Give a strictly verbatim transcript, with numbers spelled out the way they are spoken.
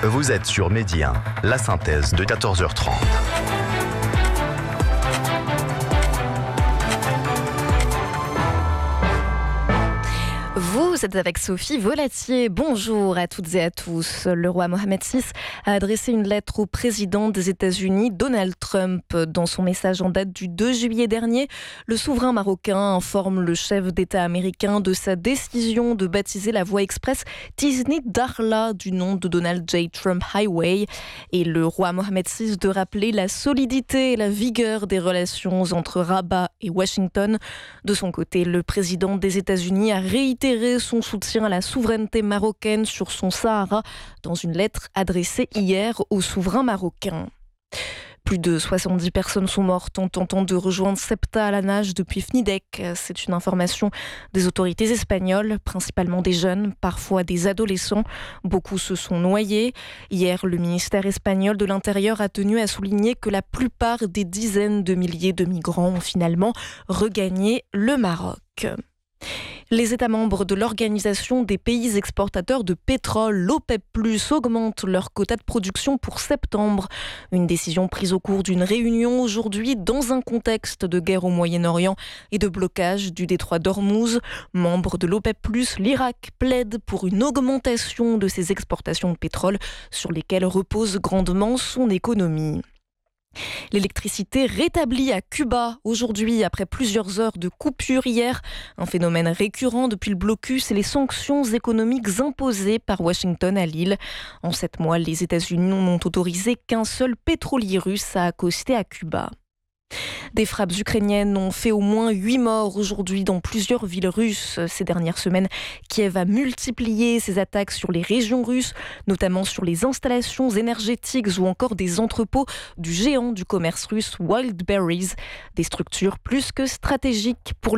Vous êtes sur Midi un, la synthèse de quatorze heures trente. Vous êtes avec Sophie Volatier. Bonjour à toutes et à tous. Le roi Mohammed six a adressé une lettre au président des États-Unis, Donald Trump. Dans son message en date du deux juillet dernier, le souverain marocain informe le chef d'État américain de sa décision de baptiser la voie express Tisnit Darla du nom de Donald J. Trump Highway. Et le roi Mohammed six de rappeler la solidité et la vigueur des relations entre Rabat et Washington. De son côté, le président des États-Unis a réitéré son soutien à la souveraineté marocaine sur son Sahara dans une lettre adressée hier au souverain marocain. Plus de soixante-dix personnes sont mortes en tentant de rejoindre Ceuta à la nage depuis Fnidek. C'est une information des autorités espagnoles, principalement des jeunes, parfois des adolescents. Beaucoup se sont noyés. Hier, le ministère espagnol de l'Intérieur a tenu à souligner que la plupart des dizaines de milliers de migrants ont finalement regagné le Maroc. Les États membres de l'Organisation des pays exportateurs de pétrole, l'OPEP plus, augmentent leur quota de production pour septembre. Une décision prise au cours d'une réunion aujourd'hui dans un contexte de guerre au Moyen-Orient et de blocage du détroit d'Ormuz. Membre de l'OPEP plus, l'Irak plaide pour une augmentation de ses exportations de pétrole sur lesquelles repose grandement son économie. L'électricité rétablie à Cuba aujourd'hui après plusieurs heures de coupure hier. Un phénomène récurrent depuis le blocus et les sanctions économiques imposées par Washington à l'île. En sept mois, les États-Unis n'ont autorisé qu'un seul pétrolier russe à accoster à Cuba. Des frappes ukrainiennes ont fait au moins huit morts aujourd'hui dans plusieurs villes russes. Ces dernières semaines, Kiev a multiplié ses attaques sur les régions russes, notamment sur les installations énergétiques ou encore des entrepôts du géant du commerce russe Wildberries, des structures plus que stratégiques pour